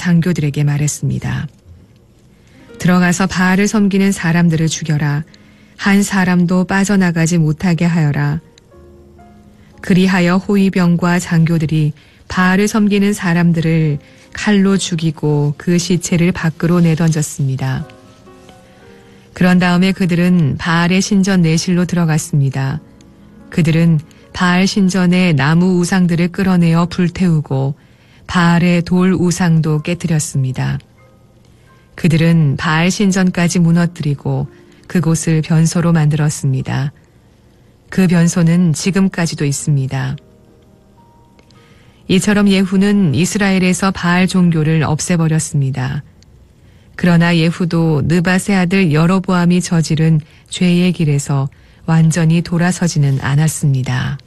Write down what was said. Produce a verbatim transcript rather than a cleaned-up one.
장교들에게 말했습니다. 들어가서 바알을 섬기는 사람들을 죽여라. 한 사람도 빠져나가지 못하게 하여라. 그리하여 호위병과 장교들이 바알을 섬기는 사람들을 칼로 죽이고 그 시체를 밖으로 내던졌습니다. 그런 다음에 그들은 바알의 신전 내실로 들어갔습니다. 그들은 바알 신전의 나무 우상들을 끌어내어 불태우고 바알의 돌 우상도 깨뜨렸습니다. 그들은 바알 신전까지 무너뜨리고 그곳을 변소로 만들었습니다. 그 변소는 지금까지도 있습니다. 이처럼 예후는 이스라엘에서 바알 종교를 없애버렸습니다. 그러나 예후도 느밧의 아들 여로보암이 저지른 죄의 길에서 완전히 돌아서지는 않았습니다.